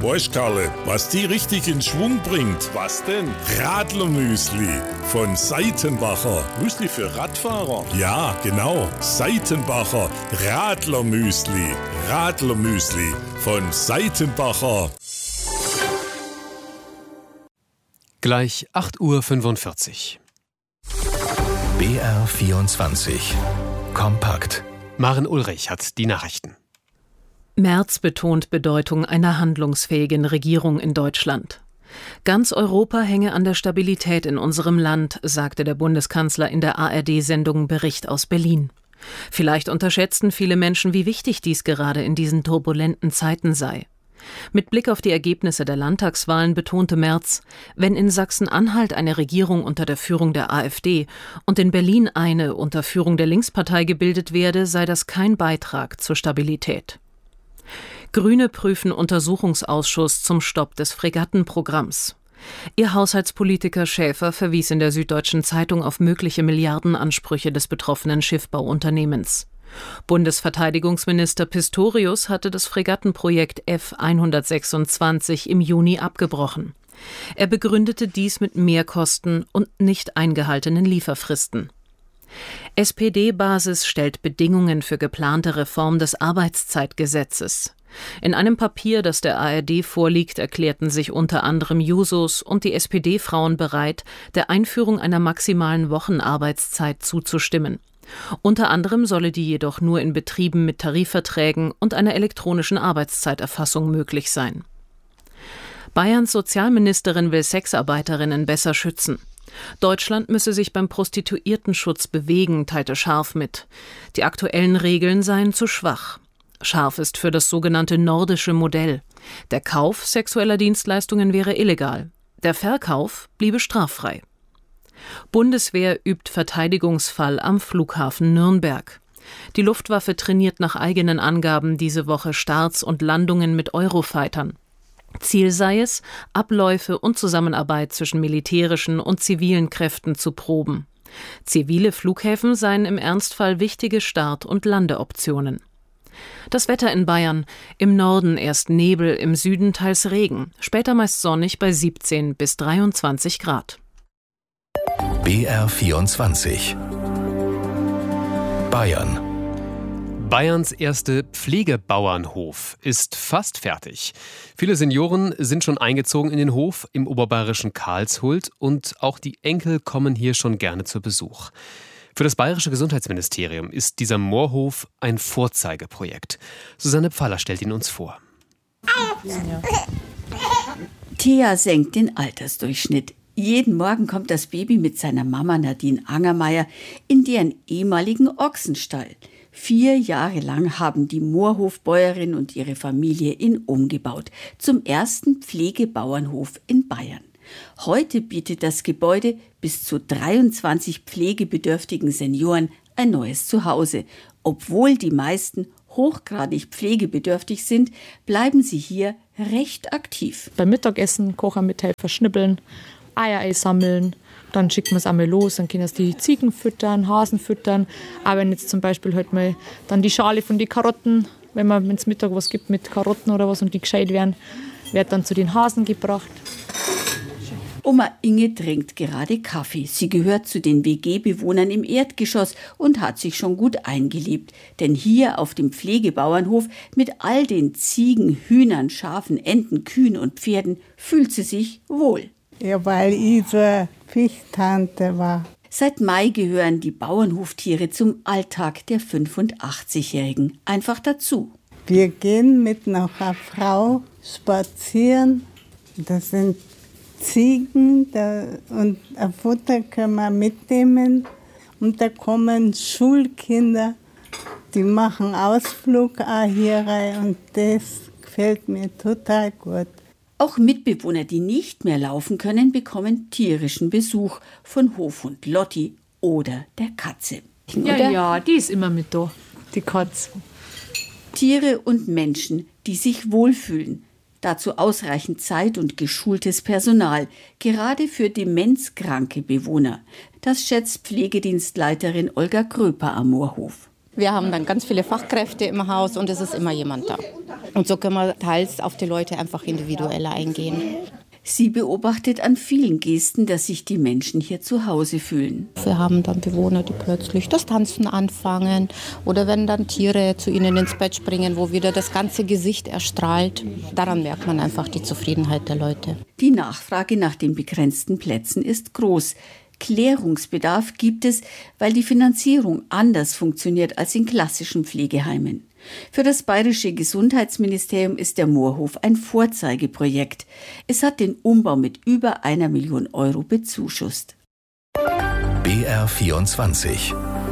Weißt Karle, was die richtig in Schwung bringt? Was denn? Radlermüsli von Seitenbacher. Müsli für Radfahrer? Ja, genau. Seitenbacher Radlermüsli. Radlermüsli von Seitenbacher. Gleich 8:45 Uhr. BR 24. Kompakt. Maren Ulrich hat die Nachrichten. Merz betont Bedeutung einer handlungsfähigen Regierung in Deutschland. Ganz Europa hänge an der Stabilität in unserem Land, sagte der Bundeskanzler in der ARD-Sendung Bericht aus Berlin. Vielleicht unterschätzten viele Menschen, wie wichtig dies gerade in diesen turbulenten Zeiten sei. Mit Blick auf die Ergebnisse der Landtagswahlen betonte Merz, wenn in Sachsen-Anhalt eine Regierung unter der Führung der AfD und in Berlin eine unter Führung der Linkspartei gebildet werde, sei das kein Beitrag zur Stabilität. Grüne prüfen Untersuchungsausschuss zum Stopp des Fregattenprogramms. Ihr Haushaltspolitiker Schäfer verwies in der Süddeutschen Zeitung auf mögliche Milliardenansprüche des betroffenen Schiffbauunternehmens. Bundesverteidigungsminister Pistorius hatte das Fregattenprojekt F-126 im Juni abgebrochen. Er begründete dies mit Mehrkosten und nicht eingehaltenen Lieferfristen. SPD-Basis stellt Bedingungen für geplante Reform des Arbeitszeitgesetzes. In einem Papier, das der ARD vorliegt, erklärten sich unter anderem Jusos und die SPD-Frauen bereit, der Einführung einer maximalen Wochenarbeitszeit zuzustimmen. Unter anderem solle die jedoch nur in Betrieben mit Tarifverträgen und einer elektronischen Arbeitszeiterfassung möglich sein. Bayerns Sozialministerin will Sexarbeiterinnen besser schützen. Deutschland müsse sich beim Prostituiertenschutz bewegen, teilte Scharf mit. Die aktuellen Regeln seien zu schwach. Scharf ist für das sogenannte nordische Modell. Der Kauf sexueller Dienstleistungen wäre illegal. Der Verkauf bliebe straffrei. Bundeswehr übt Verteidigungsfall am Flughafen Nürnberg. Die Luftwaffe trainiert nach eigenen Angaben diese Woche Starts und Landungen mit Eurofightern. Ziel sei es, Abläufe und Zusammenarbeit zwischen militärischen und zivilen Kräften zu proben. Zivile Flughäfen seien im Ernstfall wichtige Start- und Landeoptionen. Das Wetter in Bayern: im Norden erst Nebel, im Süden teils Regen, später meist sonnig bei 17 bis 23 Grad. BR 24. Bayern. Bayerns erste Pflegebauernhof ist fast fertig. Viele Senioren sind schon eingezogen in den Hof im oberbayerischen Karlshult und auch die Enkel kommen hier schon gerne zu Besuch. Für das bayerische Gesundheitsministerium ist dieser Moorhof ein Vorzeigeprojekt. Susanne Pfaller stellt ihn uns vor. Thea senkt den Altersdurchschnitt. Jeden Morgen kommt das Baby mit seiner Mama Nadine Angermeier in deren ehemaligen Ochsenstall. 4 Jahre lang haben die Moorhofbäuerin und ihre Familie ihn umgebaut zum ersten Pflegebauernhof in Bayern. Heute bietet das Gebäude bis zu 23 pflegebedürftigen Senioren ein neues Zuhause. Obwohl die meisten hochgradig pflegebedürftig sind, bleiben sie hier recht aktiv. Beim Mittagessen kochen mit Helfer schnippeln, Eier einsammeln. Dann schickt man es einmal los, dann können es die Ziegen füttern, Hasen füttern. Aber wenn jetzt zum Beispiel halt mal dann die Schale von den Karotten, wenn man ins Mittag was gibt mit Karotten oder was und die gescheit werden, wird dann zu den Hasen gebracht. Oma Inge trinkt gerade Kaffee. Sie gehört zu den WG-Bewohnern im Erdgeschoss und hat sich schon gut eingelebt. Denn hier auf dem Pflegebauernhof mit all den Ziegen, Hühnern, Schafen, Enten, Kühen und Pferden fühlt sie sich wohl. Ja, weil ich so Fischtante war. Seit Mai gehören die Bauernhoftiere zum Alltag der 85-Jährigen einfach dazu. Wir gehen mit einer Frau spazieren. Das sind Ziegen und ein Futter können wir mitnehmen. Und da kommen Schulkinder, die machen Ausflug auch hier rein und das gefällt mir total gut. Auch Mitbewohner, die nicht mehr laufen können, bekommen tierischen Besuch von Hofhund Lotti oder der Katze. Ja, die ist immer mit da, die Katze. Tiere und Menschen, die sich wohlfühlen. Dazu ausreichend Zeit und geschultes Personal, gerade für demenzkranke Bewohner. Das schätzt Pflegedienstleiterin Olga Kröper am Moorhof. Wir haben dann ganz viele Fachkräfte im Haus und es ist immer jemand da. Und so können wir teils auf die Leute einfach individueller eingehen. Sie beobachtet an vielen Gesten, dass sich die Menschen hier zu Hause fühlen. Wir haben dann Bewohner, die plötzlich das Tanzen anfangen oder wenn dann Tiere zu ihnen ins Bett springen, wo wieder das ganze Gesicht erstrahlt. Daran merkt man einfach die Zufriedenheit der Leute. Die Nachfrage nach den begrenzten Plätzen ist groß. Klärungsbedarf gibt es, weil die Finanzierung anders funktioniert als in klassischen Pflegeheimen. Für das Bayerische Gesundheitsministerium ist der Moorhof ein Vorzeigeprojekt. Es hat den Umbau mit über 1 Million Euro bezuschusst. BR24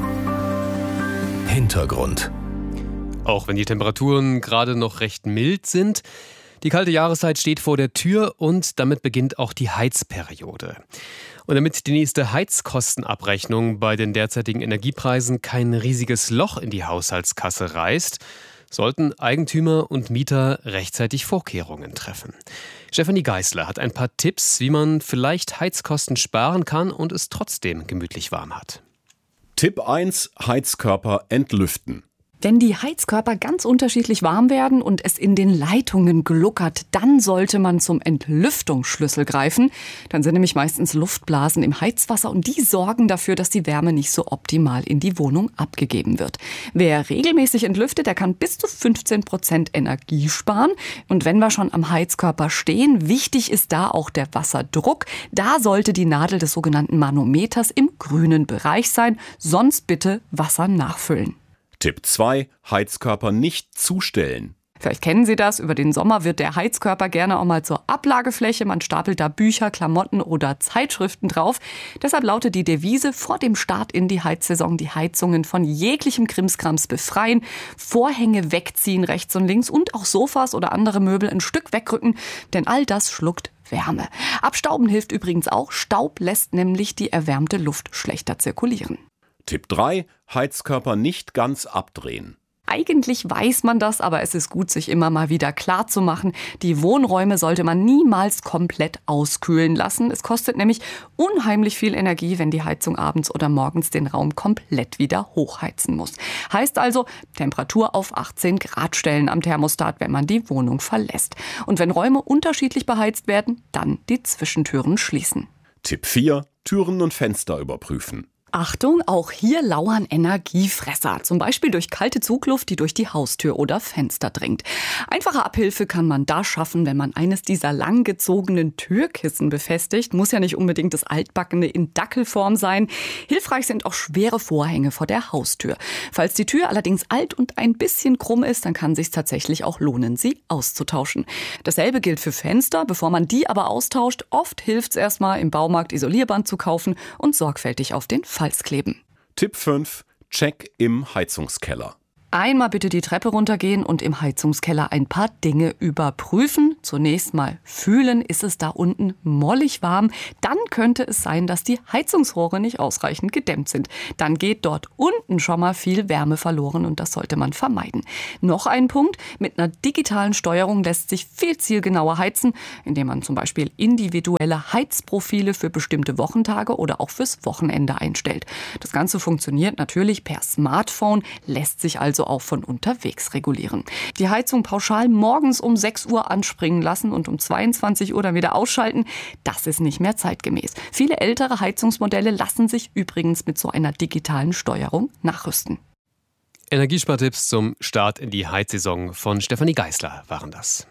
Hintergrund. Auch wenn die Temperaturen gerade noch recht mild sind, die kalte Jahreszeit steht vor der Tür und damit beginnt auch die Heizperiode. Und damit die nächste Heizkostenabrechnung bei den derzeitigen Energiepreisen kein riesiges Loch in die Haushaltskasse reißt, sollten Eigentümer und Mieter rechtzeitig Vorkehrungen treffen. Stefanie Geisler hat ein paar Tipps, wie man vielleicht Heizkosten sparen kann und es trotzdem gemütlich warm hat. Tipp 1: Heizkörper entlüften. Wenn die Heizkörper ganz unterschiedlich warm werden und es in den Leitungen gluckert, dann sollte man zum Entlüftungsschlüssel greifen. Dann sind nämlich meistens Luftblasen im Heizwasser und die sorgen dafür, dass die Wärme nicht so optimal in die Wohnung abgegeben wird. Wer regelmäßig entlüftet, der kann bis zu 15% Energie sparen. Und wenn wir schon am Heizkörper stehen, wichtig ist da auch der Wasserdruck. Da sollte die Nadel des sogenannten Manometers im grünen Bereich sein, sonst bitte Wasser nachfüllen. Tipp 2: Heizkörper nicht zustellen. Vielleicht kennen Sie das, über den Sommer wird der Heizkörper gerne auch mal zur Ablagefläche. Man stapelt da Bücher, Klamotten oder Zeitschriften drauf. Deshalb lautet die Devise vor dem Start in die Heizsaison: die Heizungen von jeglichem Krimskrams befreien, Vorhänge wegziehen rechts und links und auch Sofas oder andere Möbel ein Stück wegrücken, denn all das schluckt Wärme. Abstauben hilft übrigens auch. Staub lässt nämlich die erwärmte Luft schlechter zirkulieren. Tipp 3: Heizkörper nicht ganz abdrehen. Eigentlich weiß man das, aber es ist gut, sich immer mal wieder klar zu machen. Die Wohnräume sollte man niemals komplett auskühlen lassen. Es kostet nämlich unheimlich viel Energie, wenn die Heizung abends oder morgens den Raum komplett wieder hochheizen muss. Heißt also, Temperatur auf 18 Grad stellen am Thermostat, wenn man die Wohnung verlässt. Und wenn Räume unterschiedlich beheizt werden, dann die Zwischentüren schließen. Tipp 4: Türen und Fenster überprüfen. Achtung, auch hier lauern Energiefresser. Zum Beispiel durch kalte Zugluft, die durch die Haustür oder Fenster dringt. Einfache Abhilfe kann man da schaffen, wenn man eines dieser langgezogenen Türkissen befestigt. Muss ja nicht unbedingt das altbackene in Dackelform sein. Hilfreich sind auch schwere Vorhänge vor der Haustür. Falls die Tür allerdings alt und ein bisschen krumm ist, dann kann es sich tatsächlich auch lohnen, sie auszutauschen. Dasselbe gilt für Fenster. Bevor man die aber austauscht, oft hilft es erstmal im Baumarkt Isolierband zu kaufen und sorgfältig auf den Falz kleben. Tipp 5: Check im Heizungskeller. Einmal bitte die Treppe runtergehen und im Heizungskeller ein paar Dinge überprüfen. Zunächst mal fühlen, ist es da unten mollig warm? Dann könnte es sein, dass die Heizungsrohre nicht ausreichend gedämmt sind. Dann geht dort unten schon mal viel Wärme verloren und das sollte man vermeiden. Noch ein Punkt: Mit einer digitalen Steuerung lässt sich viel zielgenauer heizen, indem man zum Beispiel individuelle Heizprofile für bestimmte Wochentage oder auch fürs Wochenende einstellt. Das Ganze funktioniert natürlich per Smartphone, lässt sich also auch von unterwegs regulieren. Die Heizung pauschal morgens um 6 Uhr anspringen lassen und um 22 Uhr dann wieder ausschalten, das ist nicht mehr zeitgemäß. Viele ältere Heizungsmodelle lassen sich übrigens mit so einer digitalen Steuerung nachrüsten. Energiespartipps zum Start in die Heizsaison von Stefanie Geisler waren das.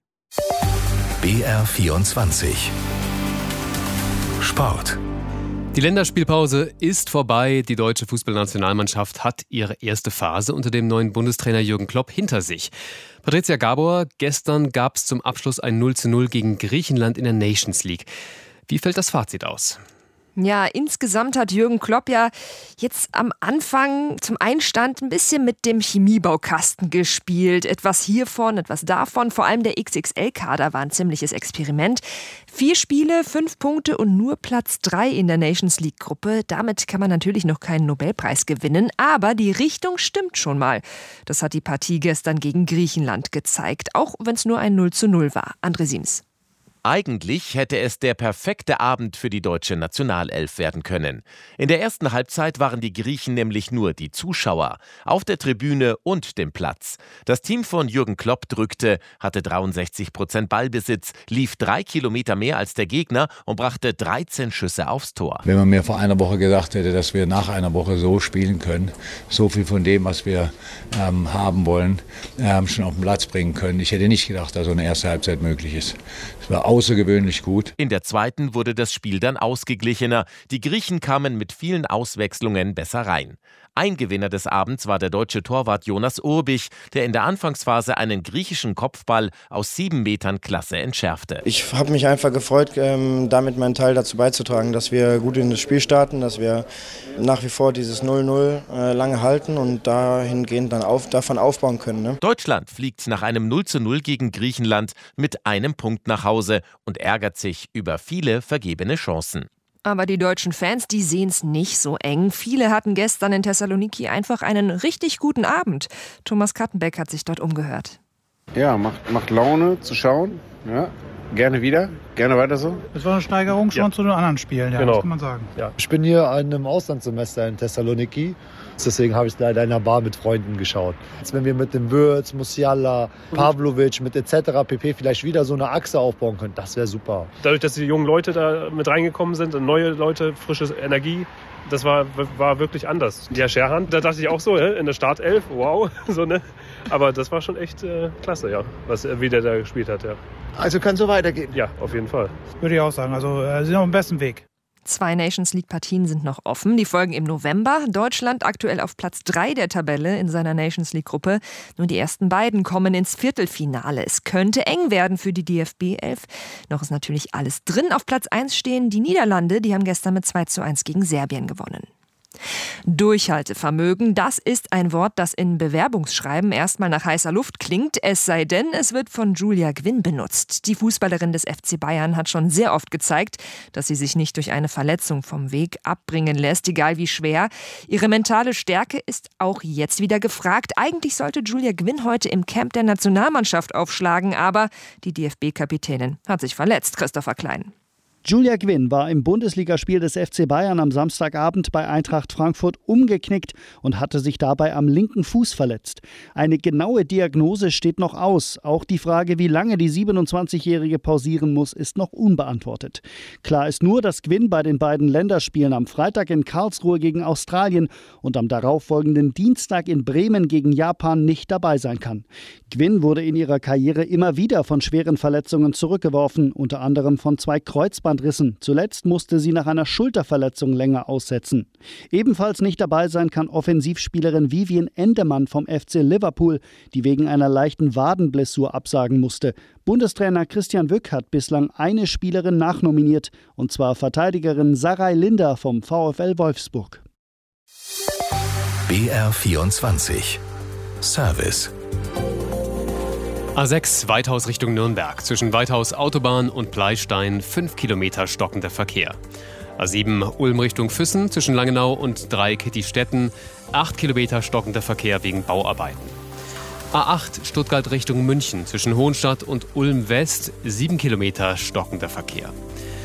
BR24 Sport. Die Länderspielpause ist vorbei. Die deutsche Fußballnationalmannschaft hat ihre erste Phase unter dem neuen Bundestrainer Jürgen Klopp hinter sich. Patricia Gabor, gestern gab es zum Abschluss ein 0:0 gegen Griechenland in der Nations League. Wie fällt das Fazit aus? Ja, insgesamt hat Jürgen Klopp ja jetzt am Anfang zum Einstand ein bisschen mit dem Chemiebaukasten gespielt. Etwas hiervon, etwas davon. Vor allem der XXL-Kader war ein ziemliches Experiment. 4 Spiele, 5 Punkte und nur Platz 3 in der Nations League-Gruppe. Damit kann man natürlich noch keinen Nobelpreis gewinnen, aber die Richtung stimmt schon mal. Das hat die Partie gestern gegen Griechenland gezeigt, auch wenn es nur ein 0:0 war. André Siems. Eigentlich hätte es der perfekte Abend für die deutsche Nationalelf werden können. In der ersten Halbzeit waren die Griechen nämlich nur die Zuschauer, auf der Tribüne und dem Platz. Das Team von Jürgen Klopp drückte, hatte 63% Ballbesitz, lief 3 Kilometer mehr als der Gegner und brachte 13 Schüsse aufs Tor. Wenn man mir vor einer Woche gesagt hätte, dass wir nach einer Woche so spielen können, so viel von dem, was wir haben wollen, schon auf den Platz bringen können. Ich hätte nicht gedacht, dass so eine erste Halbzeit möglich ist. Es war außergewöhnlich gut. In der zweiten wurde das Spiel dann ausgeglichener. Die Griechen kamen mit vielen Auswechslungen besser rein. Ein Gewinner des Abends war der deutsche Torwart Jonas Urbich, der in der Anfangsphase einen griechischen Kopfball aus 7 Metern klasse entschärfte. Ich habe mich einfach gefreut, damit meinen Teil dazu beizutragen, dass wir gut in das Spiel starten, dass wir nach wie vor dieses 0-0 lange halten und dahingehend dann davon aufbauen können. Ne? Deutschland fliegt nach einem 0:0 gegen Griechenland mit einem Punkt nach Hause und ärgert sich über viele vergebene Chancen. Aber die deutschen Fans, die sehen es nicht so eng. Viele hatten gestern in Thessaloniki einfach einen richtig guten Abend. Thomas Kattenbeck hat sich dort umgehört. Ja, macht Laune zu schauen. Ja, gerne wieder, gerne weiter so. Es war eine Steigerung schon zu den anderen Spielen, ja, genau. Das kann man sagen. Ja. Ich bin hier an einem Auslandssemester in Thessaloniki. Deswegen habe ich leider in einer Bar mit Freunden geschaut. Jetzt, wenn wir mit dem Würz, Musiala, Pavlovic, mit etc. pp. Vielleicht wieder so eine Achse aufbauen können, das wäre super. Dadurch, dass die jungen Leute da mit reingekommen sind und neue Leute, frische Energie, das war wirklich anders. Der Scherhan, da dachte ich auch so, in der Startelf, wow, so, ne? Aber das war schon echt klasse, ja, wie der da gespielt hat, ja. Also kann so weitergehen? Ja, auf jeden Fall. Würde ich auch sagen, also sie sind auf dem besten Weg. 2 Nations-League-Partien sind noch offen. Die folgen im November. Deutschland aktuell auf Platz 3 der Tabelle in seiner Nations-League-Gruppe. Nur die ersten beiden kommen ins Viertelfinale. Es könnte eng werden für die DFB-11. Noch ist natürlich alles drin. Auf Platz 1 stehen die Niederlande. Die haben gestern mit 2:1 gegen Serbien gewonnen. Durchhaltevermögen, das ist ein Wort, das in Bewerbungsschreiben erstmal nach heißer Luft klingt, es sei denn, es wird von Julia Gwynn benutzt. Die Fußballerin des FC Bayern hat schon sehr oft gezeigt, dass sie sich nicht durch eine Verletzung vom Weg abbringen lässt, egal wie schwer. Ihre mentale Stärke ist auch jetzt wieder gefragt. Eigentlich sollte Julia Gwynn heute im Camp der Nationalmannschaft aufschlagen, aber die DFB-Kapitänin hat sich verletzt. Christopher Klein. Julia Gwynn war im Bundesligaspiel des FC Bayern am Samstagabend bei Eintracht Frankfurt umgeknickt und hatte sich dabei am linken Fuß verletzt. Eine genaue Diagnose steht noch aus. Auch die Frage, wie lange die 27-Jährige pausieren muss, ist noch unbeantwortet. Klar ist nur, dass Gwynn bei den beiden Länderspielen am Freitag in Karlsruhe gegen Australien und am darauffolgenden Dienstag in Bremen gegen Japan nicht dabei sein kann. Gwynn wurde in ihrer Karriere immer wieder von schweren Verletzungen zurückgeworfen, unter anderem von 2 Kreuzbandrissen. Zuletzt musste sie nach einer Schulterverletzung länger aussetzen. Ebenfalls nicht dabei sein kann Offensivspielerin Vivian Endemann vom FC Liverpool, die wegen einer leichten Wadenblessur absagen musste. Bundestrainer Christian Wück hat bislang eine Spielerin nachnominiert, und zwar Verteidigerin Sarai Linder vom VfL Wolfsburg. BR24 Service. A6 Weithaus Richtung Nürnberg. Zwischen Weithaus Autobahn und Bleistein 5 Kilometer stockender Verkehr. A7 Ulm Richtung Füssen zwischen Langenau und Dreieck-Hittistetten 8 Kilometer stockender Verkehr wegen Bauarbeiten. A8 Stuttgart Richtung München zwischen Hohenstadt und Ulm West 7 Kilometer stockender Verkehr.